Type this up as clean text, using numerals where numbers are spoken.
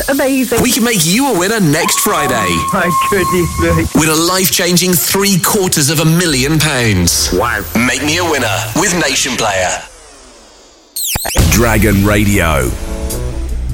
Amazing. We can make you a winner next Friday. Oh, my goodness me. Win a life-changing £750,000. Wow. Make me a winner with Nation Player. Dragon Radio.